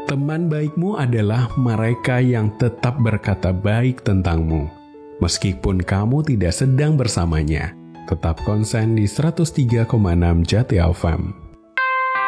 Teman baikmu adalah mereka yang tetap berkata baik tentangmu. Meskipun kamu tidak sedang bersamanya, tetap konsen di 103,6 Jati FM.